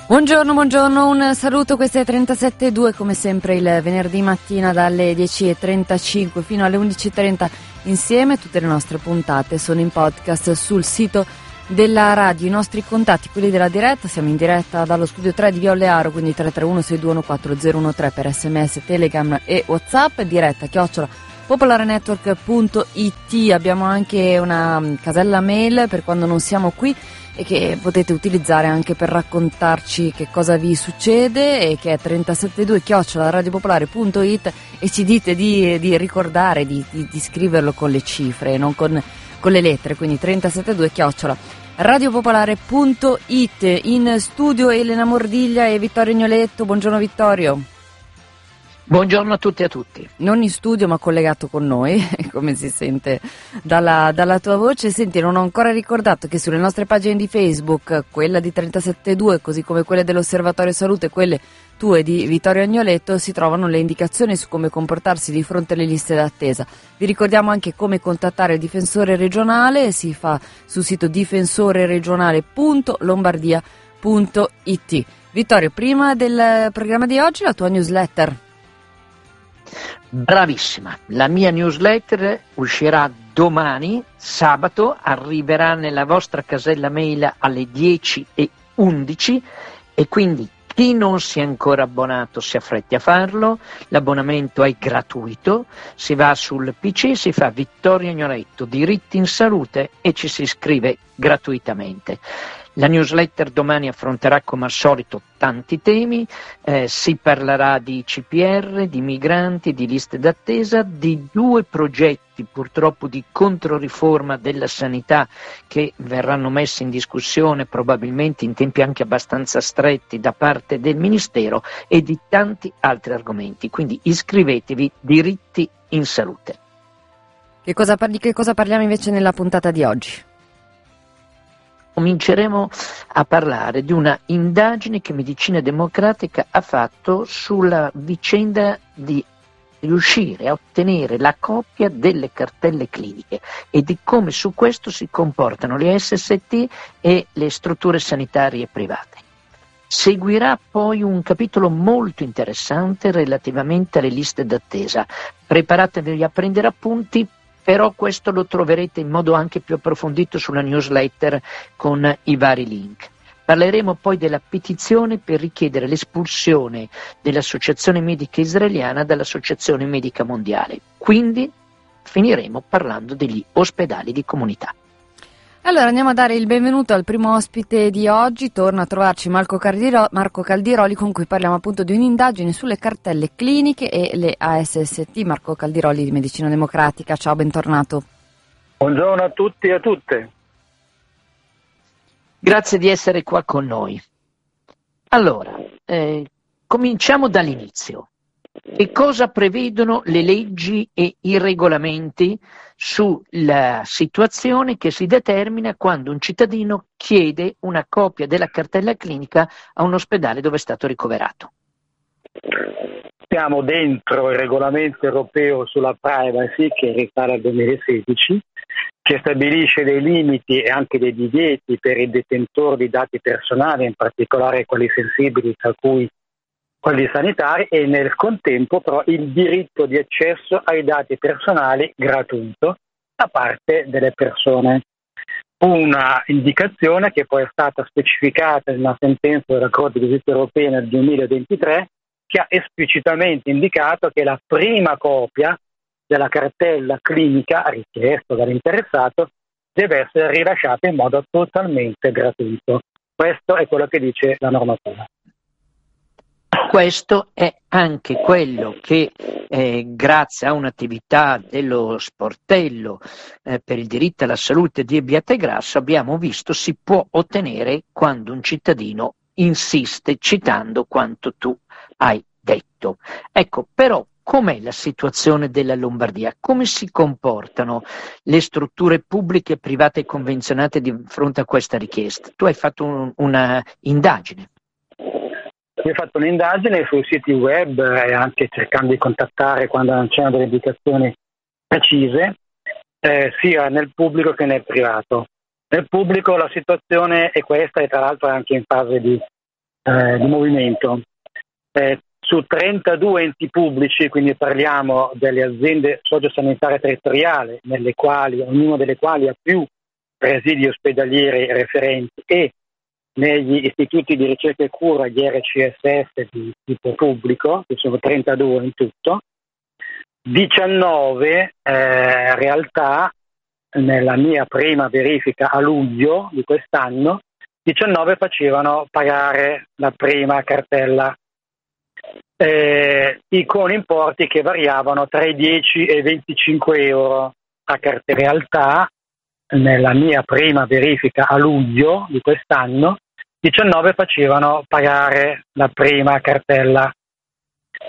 Buongiorno, un saluto, queste è 37.2 come sempre il venerdì mattina dalle 10.35 fino alle 11.30 insieme. Tutte le nostre puntate sono in podcast sul sito della radio. I nostri contatti, quelli della diretta, siamo in diretta dallo studio 3 di Via Olearo, quindi 331-621-4013 per sms, telegram e whatsapp, diretta @popolarenetwork.it. Abbiamo anche una casella mail per quando non siamo qui e che potete utilizzare anche per raccontarci che cosa vi succede, e che è 372@radiopopolare.it, e ci dite di ricordare di scriverlo con le cifre, non con le lettere, quindi 372@radiopopolare.it. In studio Elena Mordiglia e Vittorio Ignoletto. Buongiorno Vittorio. Buongiorno a tutti e a tutti. Non in studio ma collegato con noi, come si sente dalla tua voce. Senti, non ho ancora ricordato che sulle nostre pagine di Facebook, quella di 37.2 così come quelle dell'Osservatorio Salute, quelle tue di Vittorio Agnoletto, si trovano le indicazioni su come comportarsi di fronte alle liste d'attesa. Vi ricordiamo anche come contattare il difensore regionale, si fa sul sito difensoreregionale.lombardia.it. Vittorio, prima del programma di oggi, la tua newsletter. Bravissima, la mia newsletter uscirà domani, sabato, arriverà nella vostra casella mail alle 10:11 e quindi chi non si è ancora abbonato si affretti a farlo. L'abbonamento è gratuito, si va sul PC, si fa Vittorio Ignoletto, diritti in salute e ci si iscrive gratuitamente. La newsletter domani affronterà come al solito tanti temi, si parlerà di CPR, di migranti, di liste d'attesa, di due progetti purtroppo di controriforma della sanità che verranno messi in discussione probabilmente in tempi anche abbastanza stretti da parte del Ministero, e di tanti altri argomenti. Quindi iscrivetevi, diritti in salute. Di che cosa parliamo invece nella puntata di oggi? Cominceremo a parlare di una indagine che Medicina Democratica ha fatto sulla vicenda di riuscire a ottenere la copia delle cartelle cliniche e di come su questo si comportano le SST e le strutture sanitarie private. Seguirà poi un capitolo molto interessante relativamente alle liste d'attesa. Preparatevi a prendere appunti, però questo lo troverete in modo anche più approfondito sulla newsletter con i vari link. Parleremo poi della petizione per richiedere l'espulsione dell'Associazione Medica Israeliana dall'Associazione Medica Mondiale. Quindi finiremo parlando degli ospedali di comunità. Allora andiamo a dare il benvenuto al primo ospite di oggi. Torna a trovarci Marco Caldiroli, con cui parliamo appunto di un'indagine sulle cartelle cliniche e le ASST. Marco Caldiroli di Medicina Democratica, ciao, bentornato. Buongiorno a tutti e a tutte. Grazie di essere qua con noi. Allora, cominciamo dall'inizio. Che cosa prevedono le leggi e i regolamenti sulla situazione che si determina quando un cittadino chiede una copia della cartella clinica a un ospedale dove è stato ricoverato? Siamo dentro il regolamento europeo sulla privacy, che risale al 2016, che stabilisce dei limiti e anche dei divieti per i detentori di dati personali, in particolare quelli sensibili, tra cui quelli sanitari, e nel contempo però il diritto di accesso ai dati personali gratuito da parte delle persone. Una indicazione che poi è stata specificata in una sentenza della Corte di giustizia europea nel 2023, che ha esplicitamente indicato che la prima copia della cartella clinica richiesta dall'interessato deve essere rilasciata in modo totalmente gratuito. Questo è quello che dice la normativa. Questo è anche quello che grazie a un'attività dello sportello per il diritto alla salute di Abbiategrasso abbiamo visto si può ottenere quando un cittadino insiste citando quanto tu hai detto. Ecco, però com'è la situazione della Lombardia? Come si comportano le strutture pubbliche, private e convenzionate di fronte a questa richiesta? Tu hai fatto una indagine. Io ho fatto un'indagine sui siti web e anche cercando di contattare quando non c'erano delle indicazioni precise, sia nel pubblico che nel privato. Nel pubblico la situazione è questa, e tra l'altro è anche in fase di di movimento. Su 32 enti pubblici, quindi parliamo delle aziende sociosanitarie territoriali, ognuno delle quali ha più presidi ospedalieri referenti, e negli istituti di ricerca e cura, gli RCSS di tipo pubblico, che sono 32 in tutto, 19 realtà, nella mia prima verifica a luglio di quest'anno, 19 facevano pagare la prima cartella, con importi che variavano tra i 10 e i 25 euro a cartella. In realtà, nella mia prima verifica a luglio di quest'anno, 19 facevano pagare la prima cartella,